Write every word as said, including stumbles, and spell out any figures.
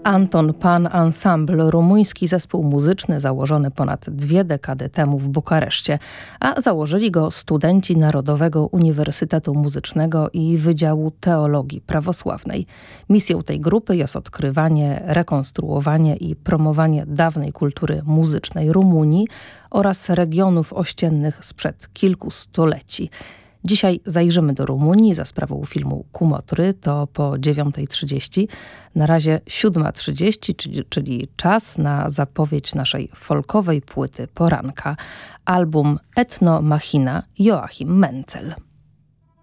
Anton Pan Ensemble, rumuński zespół muzyczny założony ponad dwie dekady temu w Bukareszcie, a założyli go studenci Narodowego Uniwersytetu Muzycznego i Wydziału Teologii Prawosławnej. Misją tej grupy jest odkrywanie, rekonstruowanie i promowanie dawnej kultury muzycznej Rumunii oraz regionów ościennych sprzed kilku stuleci. Dzisiaj zajrzymy do Rumunii za sprawą filmu Kumotry, to po dziewiątej trzydzieści. Na razie siódma trzydzieści, czyli, czyli czas na zapowiedź naszej folkowej płyty poranka. Album Etno Machina Joachim Menzel.